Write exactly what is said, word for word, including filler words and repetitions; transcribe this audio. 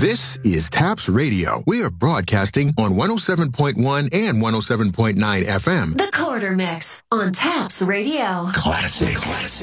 This is TAPS Radio. We are broadcasting on one oh seven point one and one oh seven point nine F M. The Quarter Mix on TAPS Radio. Classic. Classic.